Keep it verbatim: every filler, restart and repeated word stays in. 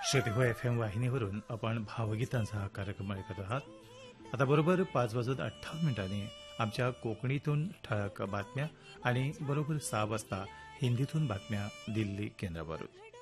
श्रोते हो F M वाहिनीवरून आपण भावगीतांचा हा कार्यक्रम ऐकत आहात. आता बरोबर पाच वाजत अठ्ठावन्न मिनिटांनी आमच्या कोकणीतून ठळक बातम्या आणि बरोबर सहा वाजता हिंदीतून बातम्या दिल्ली केंद्रावरून.